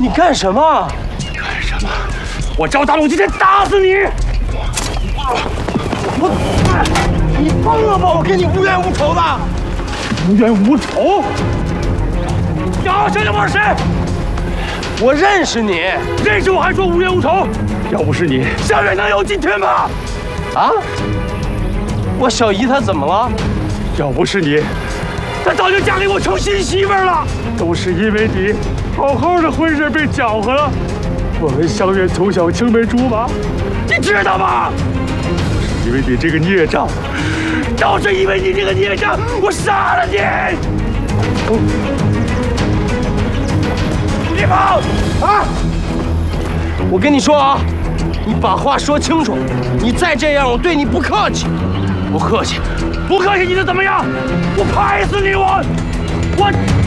你干什么？ 干什么？我赵大龙今天打死你！ 你疯了吧？我跟你无冤无仇的。 无冤无仇？小小的我是谁？ 我认识你， 认识我还说无冤无仇？要不是你，小月能有今天吗？ 啊？我小姨她怎么了？ 要不是你，她早就嫁给我成新媳妇了。都是因为你，好好的婚事被搅和了。我们香月从小青梅竹马，你知道吗？因为你这个孽障，都是因为你这个孽障，我杀了你！李鹏啊！ 我跟你说啊，你把话说清楚，你再这样，我对你不客气。 不客气，不客气，你能怎么样？我拍死你！我。